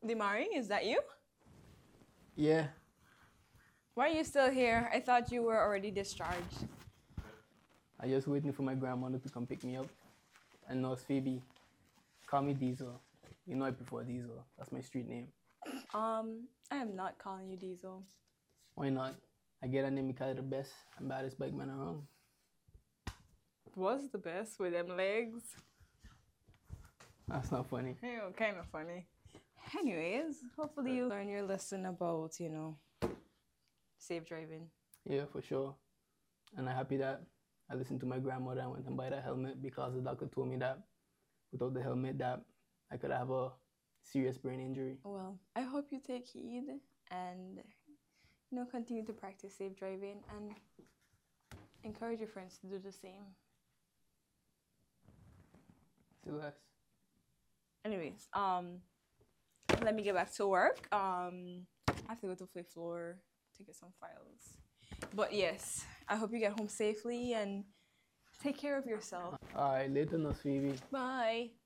Demari, is that you? Yeah, Why are you still here? I thought you were already discharged. I just waiting for my grandmother to come pick me up. And Nurse Phoebe, call me Diesel. You know I prefer Diesel. That's my street name. I am not calling you Diesel. Why not? I get a name because I'm the best and baddest bike man around. Was the best with them legs. That's not funny. Kind of funny. Anyways, hopefully you learn your lesson about, safe driving. Yeah, for sure. And I'm happy that I listened to my grandmother and went and buy that helmet because the doctor told me that without the helmet that I could have a serious brain injury. Well, I hope you take heed and, continue to practice safe driving and encourage your friends to do the same. Celeste. Anyways, let me get back to work. I have to go to Flip Floor to get some files. But yes, I hope you get home safely and take care of yourself. All right, later, Nurse Phoebe. Bye.